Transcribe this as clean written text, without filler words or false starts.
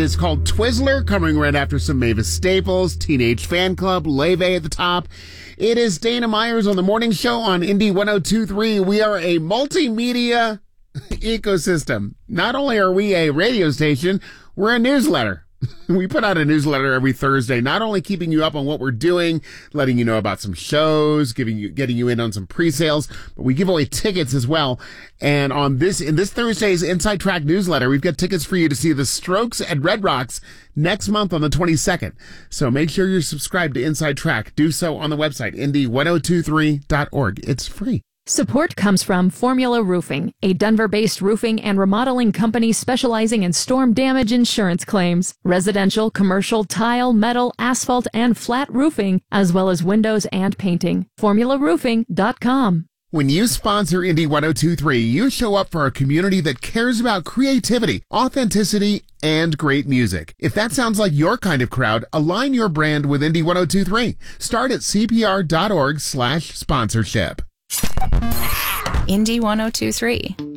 is called Twizzler, coming right after some Mavis Staples, Teenage Fan Club, Leve at the top. It is Dana Myers on the morning show on Indie 102.3. We are a multimedia ecosystem. Not only are we a radio station, we're a newsletter. We put out a newsletter every Thursday, not only keeping you up on what we're doing, letting you know about some shows, getting you in on some pre-sales, but we give away tickets as well. And in this Thursday's Inside Track newsletter, we've got tickets for you to see the Strokes at Red Rocks next month on the 22nd. So make sure you're subscribed to Inside Track. Do so on the website, indie1023.org. It's free. Support comes from Formula Roofing, a Denver-based roofing and remodeling company specializing in storm damage insurance claims, residential, commercial, tile, metal, asphalt, and flat roofing, as well as windows and painting. FormulaRoofing.com. When you sponsor Indie 102.3, you show up for a community that cares about creativity, authenticity, and great music. If that sounds like your kind of crowd, align your brand with Indie 102.3. Start at cpr.org/sponsorship. Indie 102.3.